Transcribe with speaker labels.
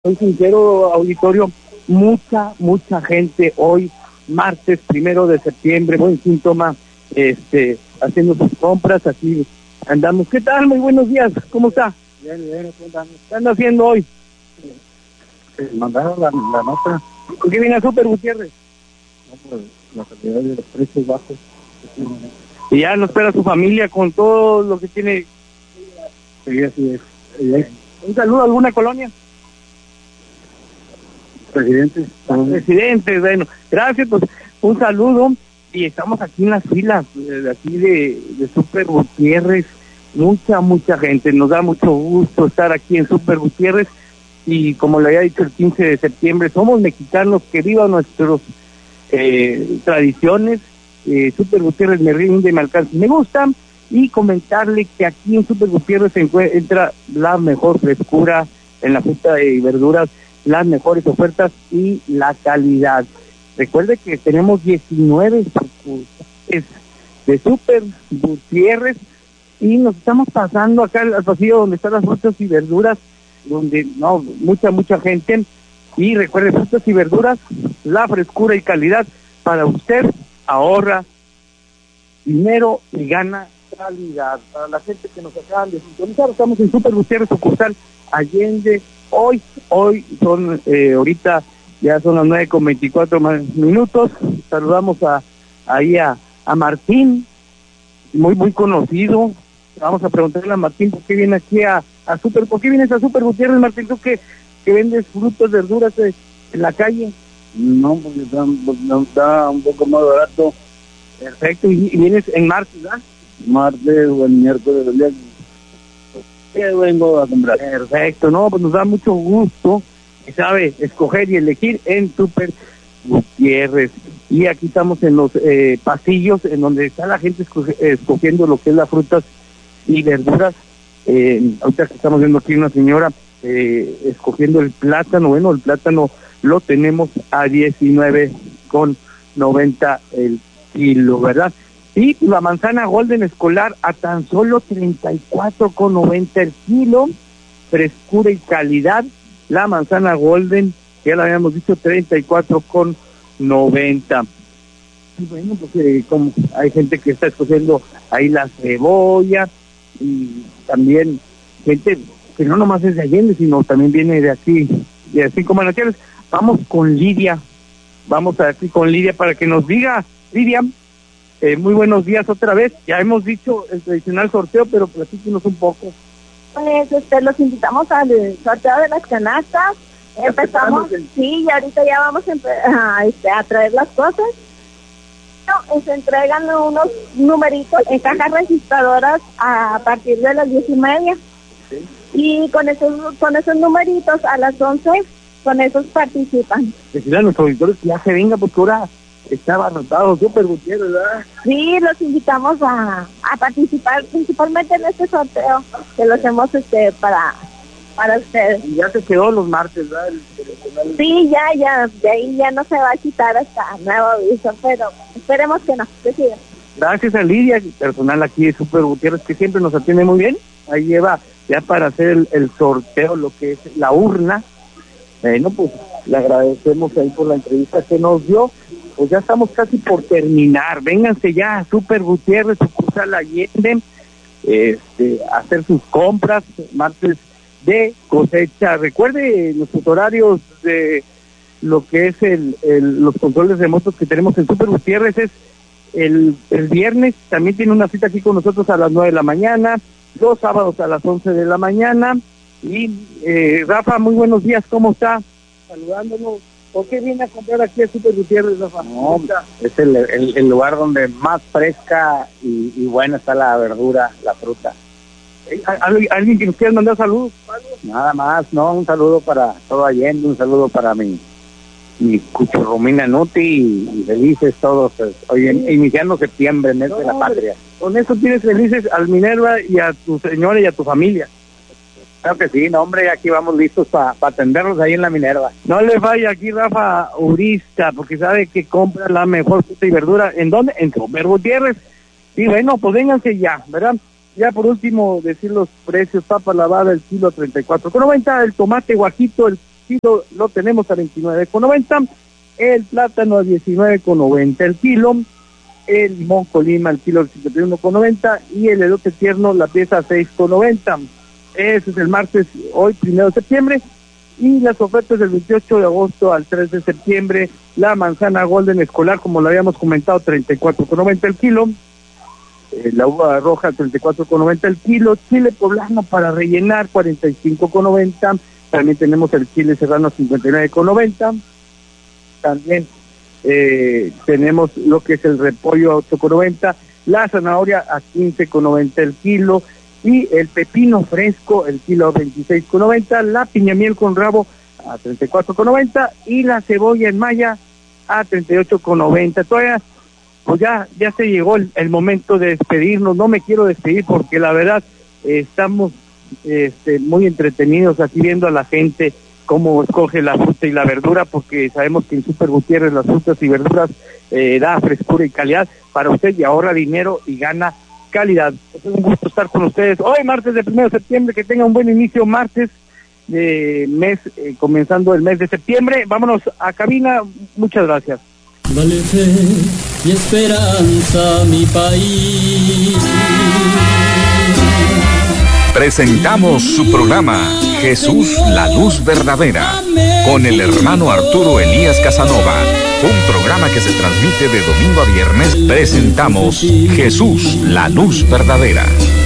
Speaker 1: Soy sincero, auditorio, mucha gente hoy, martes 1 de septiembre, buen síntoma, haciendo sus compras, aquí andamos. ¿Qué tal? Muy buenos días, ¿cómo está?
Speaker 2: Bien,
Speaker 1: ¿Qué anda haciendo hoy?
Speaker 2: mandaron la nota.
Speaker 1: ¿Por qué viene a Super Gutiérrez?
Speaker 2: No, pues, la calidad de los precios bajos.
Speaker 1: Y ya no espera su familia con todo lo que tiene.
Speaker 2: Sí, así es.
Speaker 1: Un saludo a alguna colonia.
Speaker 2: Presidente.
Speaker 1: Presidente, bueno, gracias, pues un saludo. Y estamos aquí en las filas de aquí de Super Gutiérrez, mucha gente, nos da mucho gusto estar aquí en Super Gutiérrez y como le había dicho el 15 de septiembre, somos mexicanos, que vivan nuestras tradiciones. Super Gutiérrez me rinde, me alcanza, me gusta, y comentarle que aquí en Super Gutiérrez se encuentra la mejor frescura en la fruta y verduras, las mejores ofertas y la calidad. Recuerde que tenemos 19 sucursales de Super Gutiérrez y nos estamos pasando acá al pasillo donde están las frutas y verduras, donde no, mucha gente. Y recuerde, frutas y verduras, la frescura y calidad para usted, ahorra dinero y gana calidad. Para la gente que nos acaban de sintonizar, estamos en Super Gutiérrez, sucursal Allende. Hoy son, ahorita ya son las 9:24 minutos. Saludamos ahí a Martín, muy conocido. Vamos a preguntarle a Martín por qué viene aquí a Super, ¿por qué vienes a Super Gutiérrez, Martín? Tú que vendes frutas, verduras en la calle.
Speaker 2: No, porque está un poco más barato.
Speaker 1: Perfecto, y vienes en martes, ¿verdad?
Speaker 2: Martes o el miércoles del día que vengo a comprar.
Speaker 1: Perfecto, no, pues nos da mucho gusto, y sabe escoger y elegir en Super Gutiérrez. Y aquí estamos en los pasillos en donde está la gente escogiendo lo que es las frutas y verduras. Ahorita que estamos viendo aquí una señora escogiendo el plátano. Bueno, el plátano lo tenemos a 19,90 el kilo, ¿verdad? Y la manzana golden escolar a tan solo 34,90 el kilo. Frescura y calidad, la manzana golden, ya la habíamos dicho, 34,90. Y bueno, pues como hay gente que está escogiendo ahí la cebolla, y también gente que no nomás es de Allende, sino también viene de aquí, de así como Manantiales. Vamos con Lidia, para que nos diga, Lidia, muy buenos días otra vez. Ya hemos dicho el tradicional sorteo, pero platíquenos un poco.
Speaker 3: Pues los invitamos al sorteo de las canastas. Empezamos, sí, y ahorita ya vamos a traer las cosas. Se entregan unos numeritos en cajas registradoras a partir de las 10:30.
Speaker 1: Sí.
Speaker 3: Y con esos numeritos a las 11, con esos participan.
Speaker 1: Decirle a nuestros auditores que ya se venga, porque ahora estaba anotado Super Gutiérrez, ¿verdad?
Speaker 3: Sí, los invitamos a participar principalmente en este sorteo que lo hacemos para ustedes.
Speaker 1: Y ya se quedó los martes, ¿verdad?
Speaker 3: Sí, ya, de ahí ya no se va a quitar hasta nuevo aviso, pero esperemos que no, que siga.
Speaker 1: Gracias a Lidia, personal aquí de Super Gutiérrez, que siempre nos atiende muy bien. Ahí lleva ya para hacer el sorteo, lo que es la urna. Bueno, pues le agradecemos ahí por la entrevista que nos dio. Pues ya estamos casi por terminar. Vénganse ya a Super Gutiérrez, sucursal Allende, a hacer sus compras, martes de cosecha. Recuerde nuestros horarios de lo que es los controles remotos que tenemos en Super Gutiérrez. Es el viernes, también tiene una cita aquí con nosotros a las 9 de la mañana, los sábados a las 11 de la mañana. Y Rafa, muy buenos días, ¿cómo está? Saludándonos. ¿Por qué viene a comprar aquí a Super Gutiérrez, Rafa?
Speaker 2: No, es el lugar donde más fresca y buena está la verdura, la fruta.
Speaker 1: ¿Alguien que nos quiera mandar saludos?
Speaker 2: Nada más, no, un saludo para todo Allende, un saludo para mi Cuchurrumina Nuti y felices todos, hoy iniciando septiembre, mes de la patria.
Speaker 1: Con eso tienes felices al Minerva y a tu señora y a tu familia.
Speaker 2: Claro que sí, no, hombre, aquí vamos listos para atenderlos ahí en la Minerva.
Speaker 1: No le vaya aquí Rafa Urista, porque sabe que compra la mejor fruta y verdura. ¿En dónde? En Super Gutiérrez. Y bueno, pues vénganse ya, ¿verdad? Ya por último, decir los precios: papa lavada el kilo 34,90, el tomate guajito el kilo lo tenemos a 29,90, el plátano a 19,90 el kilo, el limón Colima al kilo 51,90 y el elote tierno la pieza a 6,90. Ese es el martes, hoy 1 de septiembre, y las ofertas del 28 de agosto al 3 de septiembre, la manzana golden escolar, como lo habíamos comentado, 34,90 el kilo, la uva roja 34,90 el kilo, chile poblano para rellenar 45,90, también tenemos el chile serrano 59,90, también tenemos lo que es el repollo a 8,90, la zanahoria a 15,90 el kilo, y el pepino fresco, el kilo a 26,90, la piñamiel con rabo a 34,90 y la cebolla en malla a 38,90. Todavía, pues ya se llegó el momento de despedirnos. No me quiero despedir porque la verdad estamos muy entretenidos aquí viendo a la gente cómo escoge la fruta y la verdura, porque sabemos que en Super Gutiérrez las frutas y verduras da frescura y calidad para usted y ahorra dinero y gana calidad. Es un gusto estar con ustedes hoy, martes de 1 de septiembre. Que tenga un buen inicio martes de mes, comenzando el mes de septiembre. Vámonos a cabina. Muchas gracias.
Speaker 4: Dale fe y esperanza, mi país.
Speaker 5: Presentamos su programa Jesús, la luz verdadera, con el hermano Arturo Elías Casanova. Un programa que se transmite de domingo a viernes. Presentamos Jesús, la luz verdadera.